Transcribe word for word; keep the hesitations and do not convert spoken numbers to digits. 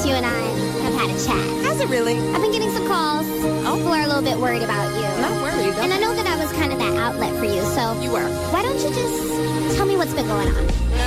since you and I have had a chat. Has it really? I've been getting some calls. Oh. People are a little bit worried about you. I'm not worried. And I know that I was kind of that outlet for you, so You were. why don't you just tell me what's been going on?